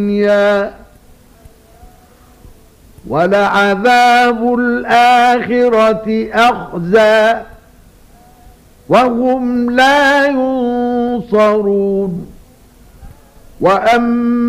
الدنيا ولعذاب الآخرة أخزى وهم لا ينصرون. وأما